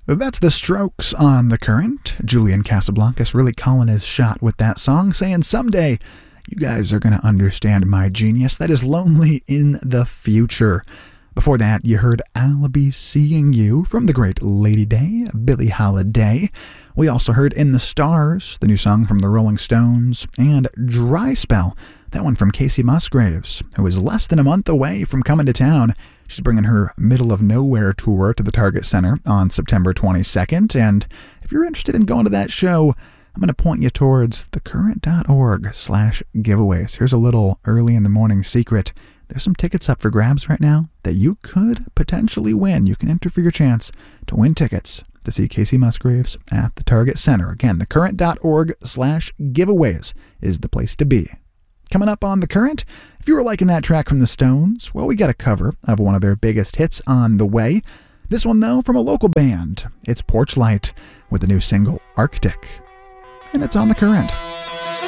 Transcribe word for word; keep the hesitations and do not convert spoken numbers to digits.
That's The Strokes on The Current. Julian Casablancas really calling his shot with that song, saying someday you guys are going to understand my genius. That is Lonely in the Future. Before that, you heard I'll Be Seeing You from the great Lady Day, Billie Holiday. We also heard In the Stars, the new song from the Rolling Stones, and Dry Spell, that one from Casey Musgraves, who is less than a month away from coming to town. She's bringing her Middle of Nowhere tour to the Target Center on September twenty-second, and if you're interested in going to that show, I'm going to point you towards thecurrent.org slash giveaways. Here's a little early in the morning secret. There's some tickets up for grabs right now that you could potentially win. You can enter for your chance to win tickets to see Casey Musgraves at the Target Center. Again, thecurrent.org slash giveaways is the place to be. Coming up on The Current, if you were liking that track from the Stones, well, we got a cover of one of their biggest hits on the way. This one, though, from a local band. It's Porch Light with the new single Arctic. And it's on The Current.